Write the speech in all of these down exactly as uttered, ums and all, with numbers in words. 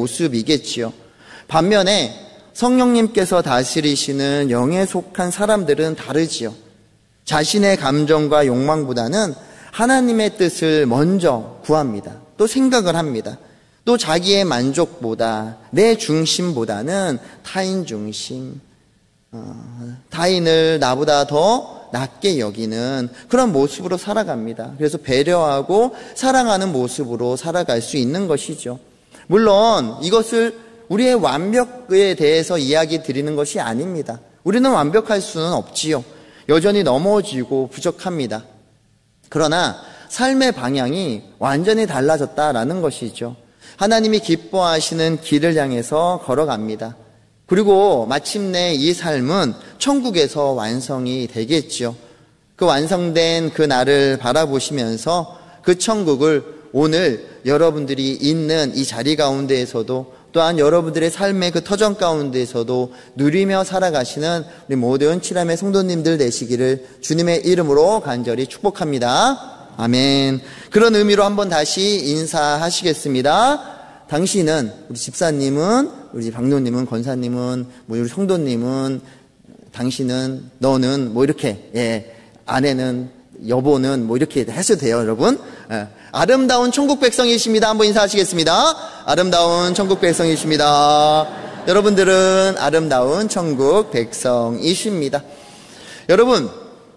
모습이겠지요. 반면에 성령님께서 다스리시는 영에 속한 사람들은 다르지요. 자신의 감정과 욕망보다는 하나님의 뜻을 먼저 구합니다. 또 생각을 합니다. 또 자기의 만족보다, 내 중심보다는 타인 중심, 어, 타인을 나보다 더 낮게 여기는 그런 모습으로 살아갑니다. 그래서 배려하고 사랑하는 모습으로 살아갈 수 있는 것이죠. 물론 이것을 우리의 완벽에 대해서 이야기 드리는 것이 아닙니다. 우리는 완벽할 수는 없지요. 여전히 넘어지고 부족합니다. 그러나 삶의 방향이 완전히 달라졌다라는 것이죠. 하나님이 기뻐하시는 길을 향해서 걸어갑니다. 그리고 마침내 이 삶은 천국에서 완성이 되겠죠. 그 완성된 그 날을 바라보시면서 그 천국을 오늘 여러분들이 있는 이 자리 가운데에서도 또한 여러분들의 삶의 그 터전 가운데에서도 누리며 살아가시는 우리 모든 칠함의 성도님들 되시기를 주님의 이름으로 간절히 축복합니다. 아멘. 그런 의미로 한번 다시 인사하시겠습니다. 당신은, 우리 집사님은, 우리 박노님은, 권사님은, 뭐 우리 성도님은, 당신은, 너는, 뭐 이렇게, 예, 아내는, 여보는, 뭐 이렇게 하셔도 돼요, 여러분. 예. 아름다운 천국 백성이십니다. 한번 인사하시겠습니다. 아름다운 천국 백성이십니다. 여러분들은 아름다운 천국 백성이십니다. 여러분,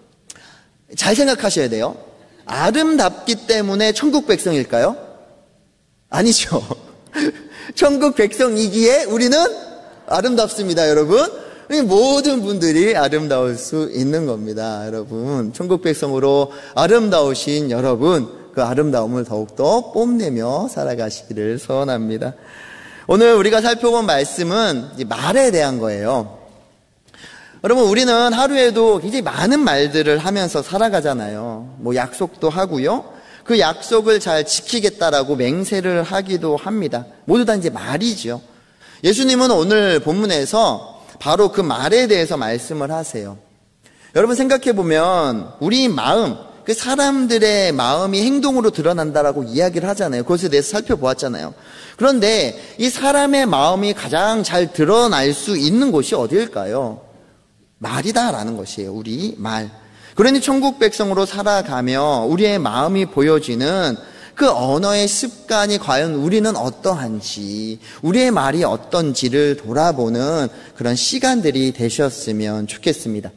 잘 생각하셔야 돼요. 아름답기 때문에 천국 백성일까요? 아니죠. 천국 백성이기에 우리는 아름답습니다, 여러분. 모든 분들이 아름다울 수 있는 겁니다, 여러분. 천국 백성으로 아름다우신 여러분, 그 아름다움을 더욱더 뽐내며 살아가시기를 소원합니다. 오늘 우리가 살펴본 말씀은 말에 대한 거예요. 여러분, 우리는 하루에도 굉장히 많은 말들을 하면서 살아가잖아요. 뭐 약속도 하고요. 그 약속을 잘 지키겠다라고 맹세를 하기도 합니다. 모두 다 이제 말이죠. 예수님은 오늘 본문에서 바로 그 말에 대해서 말씀을 하세요. 여러분 생각해 보면 우리 마음, 그 사람들의 마음이 행동으로 드러난다라고 이야기를 하잖아요. 그것에 대해서 살펴보았잖아요. 그런데 이 사람의 마음이 가장 잘 드러날 수 있는 곳이 어디일까요? 말이다라는 것이에요. 우리 말. 그러니 천국 백성으로 살아가며 우리의 마음이 보여지는 그 언어의 습관이 과연 우리는 어떠한지, 우리의 말이 어떤지를 돌아보는 그런 시간들이 되셨으면 좋겠습니다.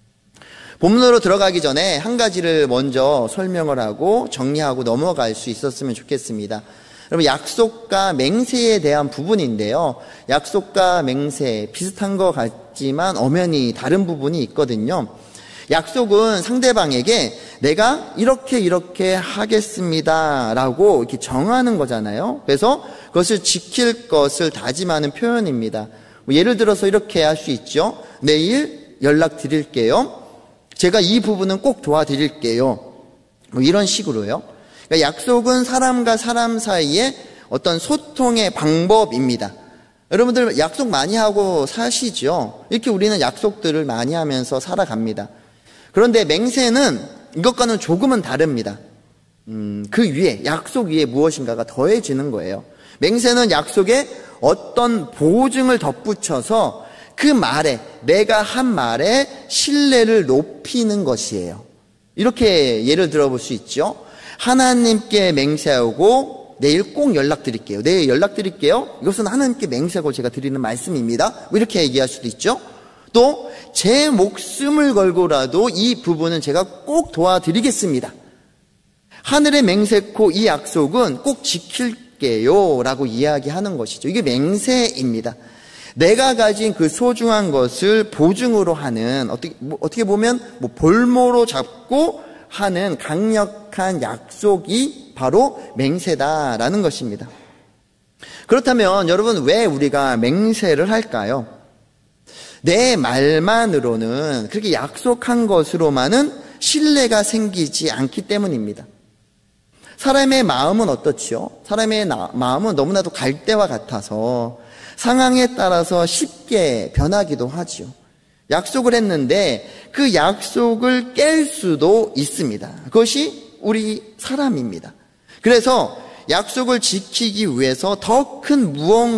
본문으로 들어가기 전에 한 가지를 먼저 설명을 하고 정리하고 넘어갈 수 있었으면 좋겠습니다. 여러분, 약속과 맹세에 대한 부분인데요. 약속과 맹세 비슷한 것 같지만 엄연히 다른 부분이 있거든요. 약속은 상대방에게 내가 이렇게 이렇게 하겠습니다 라고 이렇게 정하는 거잖아요. 그래서 그것을 지킬 것을 다짐하는 표현입니다. 뭐 예를 들어서 이렇게 할 수 있죠. 내일 연락드릴게요. 제가 이 부분은 꼭 도와드릴게요. 뭐 이런 식으로요. 그러니까 약속은 사람과 사람 사이의 어떤 소통의 방법입니다. 여러분들 약속 많이 하고 사시죠? 이렇게 우리는 약속들을 많이 하면서 살아갑니다. 그런데 맹세는 이것과는 조금은 다릅니다. 음, 그 위에, 약속 위에 무엇인가가 더해지는 거예요. 맹세는 약속에 어떤 보증을 덧붙여서 그 말에, 내가 한 말에 신뢰를 높이는 것이에요. 이렇게 예를 들어볼 수 있죠. 하나님께 맹세하고 내일 꼭 연락드릴게요. 내일 연락드릴게요. 이것은 하나님께 맹세하고 제가 드리는 말씀입니다. 뭐 이렇게 얘기할 수도 있죠. 또 제 목숨을 걸고라도 이 부분은 제가 꼭 도와드리겠습니다. 하늘의 맹세코 이 약속은 꼭 지킬게요 라고 이야기하는 것이죠. 이게 맹세입니다. 내가 가진 그 소중한 것을 보증으로 하는, 어떻게, 뭐, 어떻게 보면 뭐 볼모로 잡고 하는 강력한 약속이 바로 맹세다라는 것입니다. 그렇다면 여러분, 왜 우리가 맹세를 할까요? 내 말만으로는, 그렇게 약속한 것으로만은 신뢰가 생기지 않기 때문입니다. 사람의 마음은 어떻지요? 사람의 나, 마음은 너무나도 갈대와 같아서 상황에 따라서 쉽게 변하기도 하지요. 약속을 했는데 그 약속을 깰 수도 있습니다. 그것이 우리 사람입니다. 그래서 약속을 지키기 위해서 더 큰 무언가